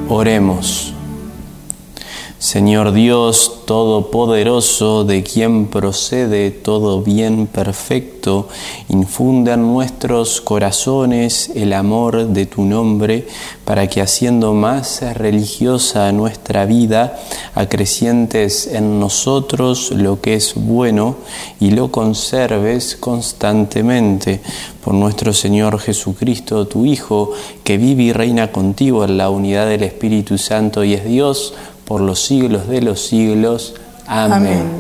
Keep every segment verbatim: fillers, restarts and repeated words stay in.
Oremos. Señor Dios Todopoderoso, de quien procede todo bien perfecto, infunde en nuestros corazones el amor de tu nombre, para que haciendo más religiosa nuestra vida, acrecientes en nosotros lo que es bueno y lo conserves constantemente. Por nuestro Señor Jesucristo, tu Hijo, que vive y reina contigo en la unidad del Espíritu Santo y es Dios, por los siglos de los siglos. Amén. Amén.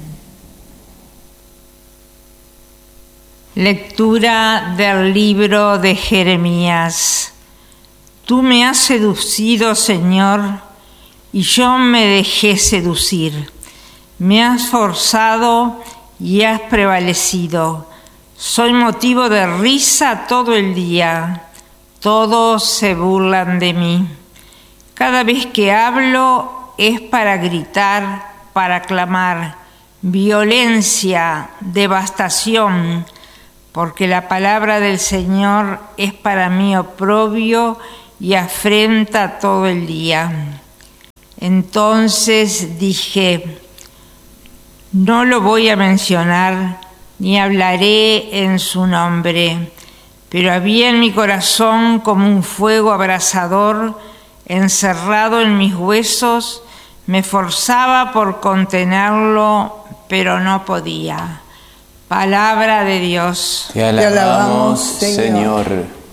Lectura del libro de Jeremías. Tú me has seducido, Señor, y yo me dejé seducir. Me has forzado y has prevalecido. Soy motivo de risa todo el día. Todos se burlan de mí. Cada vez que hablo es para gritar, para clamar, violencia, devastación, porque la palabra del Señor es para mí oprobio y afrenta todo el día. Entonces dije, no lo voy a mencionar, ni hablaré en su nombre, pero había en mi corazón como un fuego abrasador, encerrado en mis huesos, me forzaba por contenerlo, pero no podía. Palabra de Dios. Te alabamos, Señor.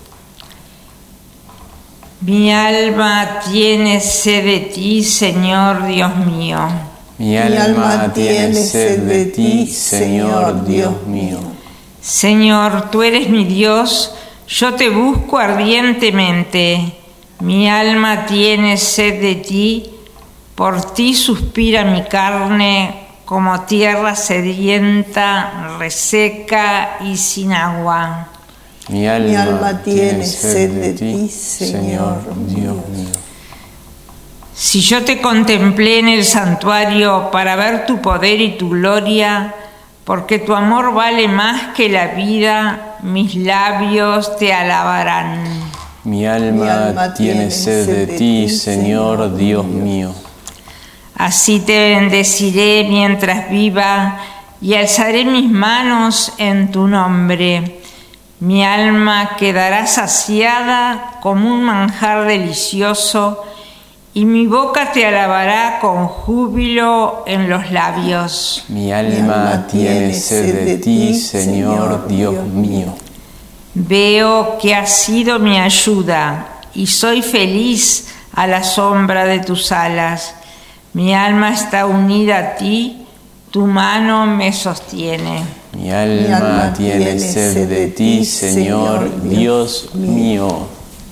Mi alma tiene sed de ti, Señor Dios mío. Mi alma tiene sed de ti, Señor Dios mío. Señor, tú eres mi Dios, yo te busco ardientemente. Mi alma tiene sed de ti, por ti suspira mi carne, como tierra sedienta, reseca y sin agua. Mi alma, mi alma tiene sed de ti, Señor Dios mío. Si yo te contemplé en el santuario para ver tu poder y tu gloria, porque tu amor vale más que la vida, mis labios te alabarán. Mi alma, Mi alma tiene sed de, de ti, Señor Dios mío. Así te bendeciré mientras viva y alzaré mis manos en tu nombre. Mi alma quedará saciada como un manjar delicioso y mi boca te alabará con júbilo en los labios. Mi alma, Mi alma tiene sed de ti, Señor Dios mío. Veo que has sido mi ayuda y soy feliz a la sombra de tus alas. Mi alma está unida a ti, tu mano me sostiene. Mi alma, Mi alma tiene sed de ti, Señor Dios mío.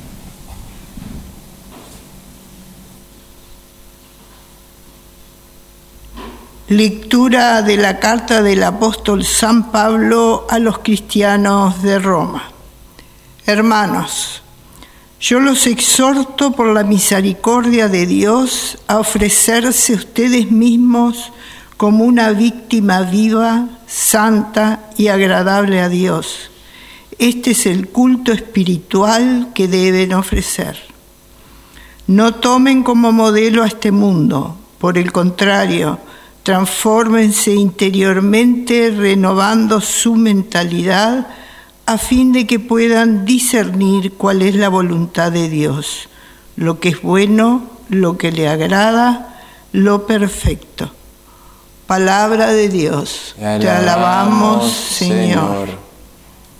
Lectura de la carta del apóstol San Pablo a los cristianos de Roma. Hermanos, yo los exhorto por la misericordia de Dios a ofrecerse ustedes mismos como una víctima viva, santa y agradable a Dios. Este es el culto espiritual que deben ofrecer. No tomen como modelo a este mundo, por el contrario, transfórmense interiormente renovando su mentalidad a fin de que puedan discernir cuál es la voluntad de Dios, lo que es bueno, lo que le agrada, lo perfecto. Palabra de Dios. Te alabamos, Te alabamos Señor. Señor.